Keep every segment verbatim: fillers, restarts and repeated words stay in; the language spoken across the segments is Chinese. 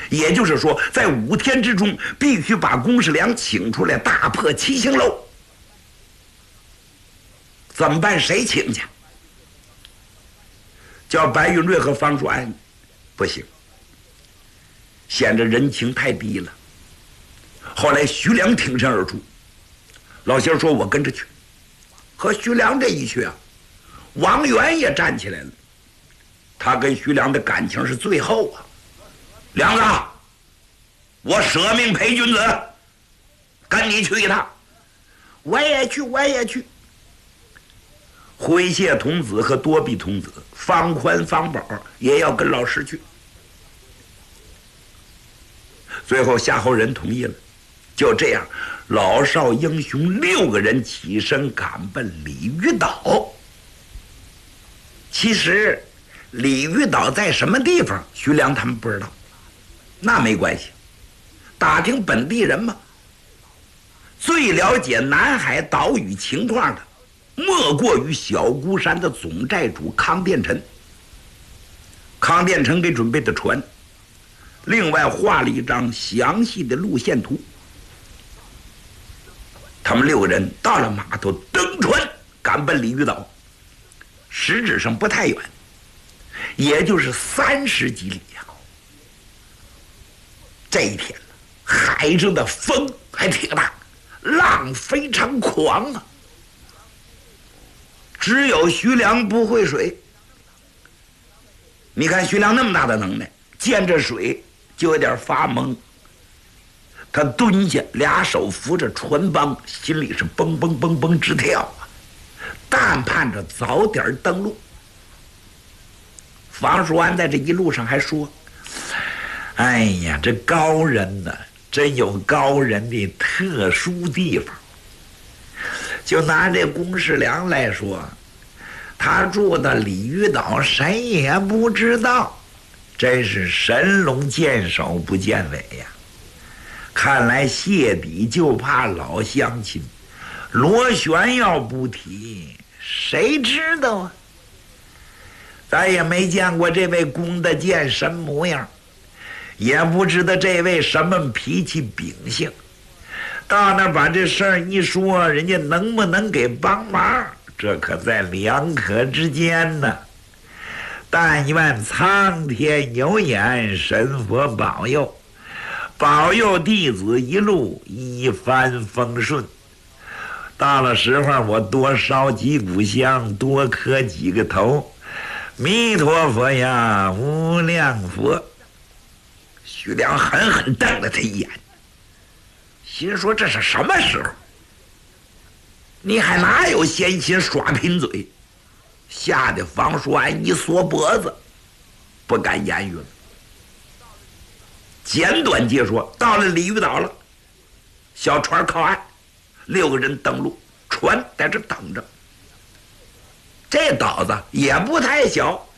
也就是说，在五天之中必须把龚世良请出来，大破七星楼。怎么办？谁请去？叫白云瑞和方叔安，不行，显着人情太低了。后来徐良挺身而出，老仙说：“我跟着去。”和徐良这一去啊，王元也站起来了。他跟徐良的感情是最厚啊。梁子，我舍命陪君子，跟你去一趟。我也去，我也去。诙谐童子和多臂童子、方宽、方宝也要跟老师去。最后夏侯仁同意了，就这样，老少英雄六个人起身赶奔鲤鱼岛。其实，鲤鱼岛在什么地方，徐良他们不知道，那没关系，打听本地人嘛。最了解南海岛屿情况的，莫过于小孤山的总寨主康殿臣。康殿臣给准备的船，另外画了一张详细的路线图。他们六个人到了码头，登船赶奔鲤鱼岛，实质上不太远，也就是三十几里呀、啊。这一天呢，海上的风还挺大，浪非常狂啊。只有徐良不会水。你看徐良那么大的能耐，见着水就有点发懵。他蹲下，俩手扶着船帮，心里是蹦蹦蹦蹦直跳啊，但盼着早点登陆。房叔安在这一路上还说：“哎呀，这高人呢，真有高人的特殊地方。就拿这龚世良来说，他住的鲤鱼岛，谁也不知道，真是神龙见首不见尾呀。看来谢底就怕老乡亲，螺旋要不提，谁知道啊？咱也没见过这位龚德健什么模样，也不知道这位什么脾气秉性。到那把这事儿一说，人家能不能给帮忙，这可在两可之间呢。但愿苍天有眼，神佛保佑，保佑弟子一路一帆风顺。到了时候，我多烧几股香，多磕几个头。弥陀佛呀，无量佛！徐良狠狠瞪了他一眼，心说这是什么时候？你还哪有闲心耍贫嘴？吓得房叔安一缩脖子，不敢言语了。简短截说，到了鲤鱼岛了，小船靠岸，六个人登陆，船在这等着。这岛子也不太小，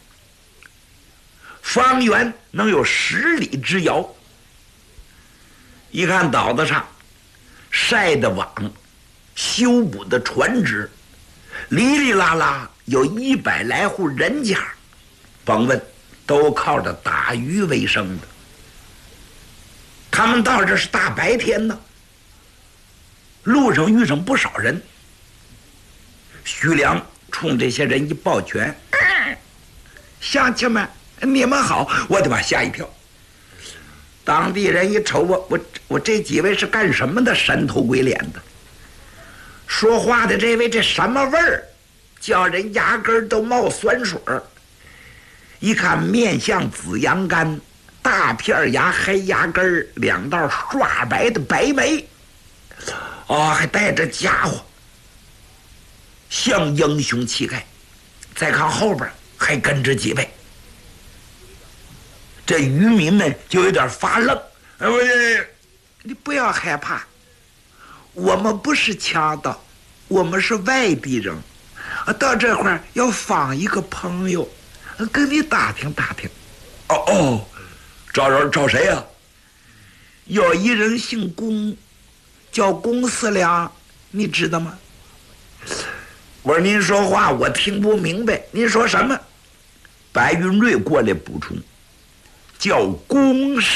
方圆能有十里之遥。一看岛子上晒的网，修补的船只，哩哩啦啦有一百来户人家，甭问，都靠着打鱼为生的。他们到这是大白天呢，路上遇上不少人。徐良冲这些人一抱拳：“嗯、乡亲们，你们好！”我的妈，吓一跳。当地人一瞅我，我我这几位是干什么的？神头鬼脸的。说话的这位这什么味儿，叫人牙根都冒酸水儿。一看面相紫阳干，大片牙，黑牙根，两道刷白的白眉，哦，还带着家伙，像英雄气概。再看后边还跟着几位，这渔民们就有点发愣。哎，你不要害怕，我们不是强盗，我们是外地人，到这块儿要访一个朋友，跟你打听打听。哦哦，找人找谁呀、啊？有一人姓龚，叫龚四良，你知道吗？我说您说话我听不明白，您说什么？白云瑞过来补充，叫龚